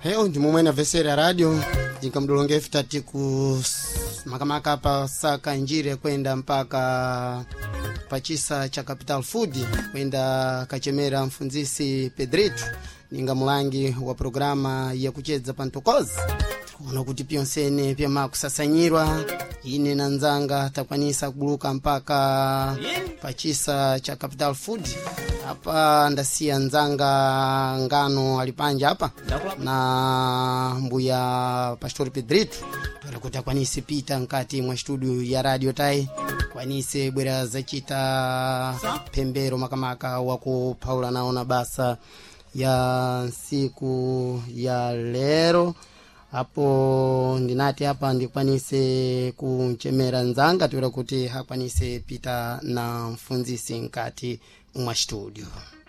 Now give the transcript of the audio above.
Heo ndi momwe na vesera radio ikamdolonge fitati ku makamaka pa saka njire kwenda mpaka pachisa cha Capital Food kwenda kachemera mfunzisi Pedrito ninga mulangi wa programa ya kucheza pantokozi kuna kuti pionsene pia makusasanyirwa ine na nzanga takwanisa kuguluka mpaka pachisa cha Capital Food hapa ndasia nzanga ngano alipanja hapa na mbuya Pastor Pedrito tunakuta kwanisi pita nkati mwa studio ya radio tai kwanise bwera zachita pembero makamaka wako Paula naona basa ya siku ya lero hapo ndinati hapa ndikwanise kunchemera nzanga tuwera kuti hakwanise pita na mfunzisi nkati mwa studio.